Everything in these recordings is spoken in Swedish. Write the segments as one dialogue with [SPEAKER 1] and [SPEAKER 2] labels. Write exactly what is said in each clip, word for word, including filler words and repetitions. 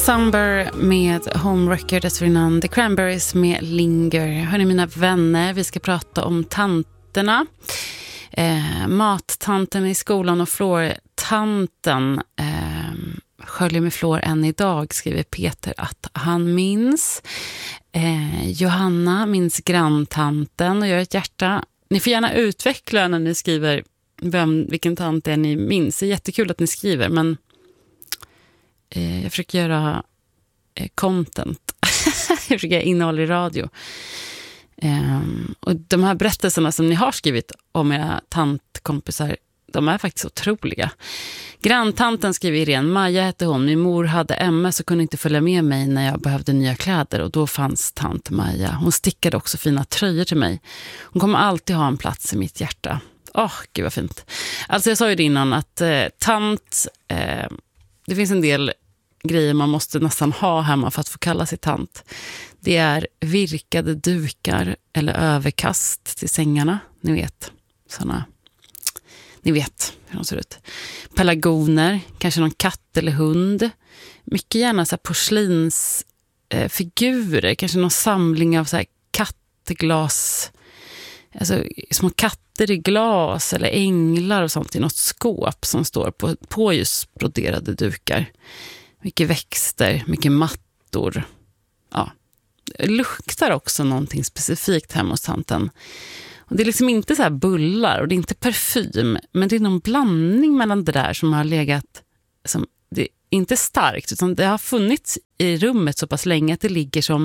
[SPEAKER 1] Summer med Home Record, dessförinnan The Cranberries med Linger. Hörni mina vänner, vi ska prata om tanterna. Eh, mattanten i skolan och flortanten. Eh, sköljer med flor än idag, skriver Peter att han minns. Eh, Johanna minns granntanten och gör ett hjärta. Ni får gärna utveckla när ni skriver vem, vilken tant är ni minns. Det är jättekul att ni skriver, men eh, jag försöker göra eh, content. jag försöker göra innehåll i radio. Eh, och de här berättelserna som ni har skrivit om era tantkompisar, de är faktiskt otroliga. Granntanten skriver Irene, Maja hette hon. Min mor hade M S och kunde inte följa med mig när jag behövde nya kläder. Och då fanns tant Maja. Hon stickade också fina tröjor till mig. Hon kommer alltid ha en plats i mitt hjärta. Åh, oh, gud vad fint. Alltså jag sa ju det innan att eh, tant... Eh, det finns en del grejer man måste nästan ha hemma för att få kalla sig tant. Det är virkade dukar eller överkast till sängarna. Ni vet, sådana... Ni vet hur de ser ut. Pelargoner, kanske någon katt eller hund. Mycket gärna så här porslinsfigurer. Eh, kanske någon samling av så här kattglas. Alltså små katter i glas eller änglar och sånt i något skåp som står på, på just broderade dukar. Mycket växter, mycket mattor. Ja. Det luktar också någonting specifikt hemma hos tanten. Och det är liksom inte så här bullar och det är inte parfym, men det är någon blandning mellan det där som har legat, som, det är inte starkt utan det har funnits i rummet så pass länge att det ligger som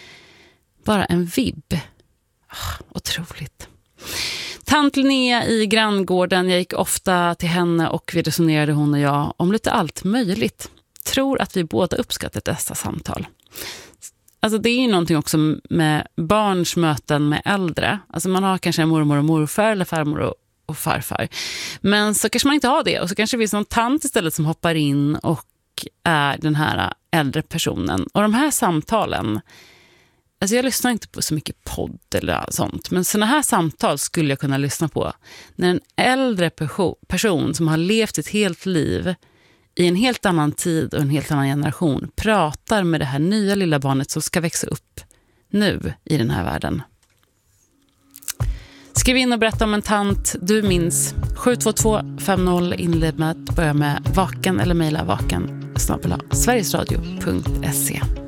[SPEAKER 1] bara en vibb. Oh, otroligt. Tant Linnea i granngården, jag gick ofta till henne och vi resonerade hon och jag om lite allt möjligt. Tror att vi båda uppskattat dessa samtal. Alltså det är ju någonting också med barns möten med äldre. Alltså man har kanske en mormor och morfar eller farmor och, och farfar. Men så kanske man inte har det. Och så kanske det finns någon tant istället som hoppar in och är den här äldre personen. Och de här samtalen, alltså jag lyssnar inte på så mycket podd eller sånt. Men såna här samtal skulle jag kunna lyssna på. När en äldre perso- person som har levt ett helt liv i en helt annan tid och en helt annan generation pratar med det här nya lilla barnet som ska växa upp nu i den här världen. Skriv in och berätta om en tant du minns. Sju två två fem noll inled med att börja med vaken eller mejla vaken snabel-a sverigesradio punkt se.